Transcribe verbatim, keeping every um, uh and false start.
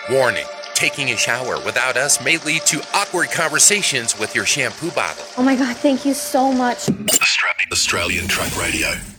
Warning, taking a shower without us may lead to awkward conversations with your shampoo bottle. Oh my God, thank you so much. Australian, Australian Truck Radio.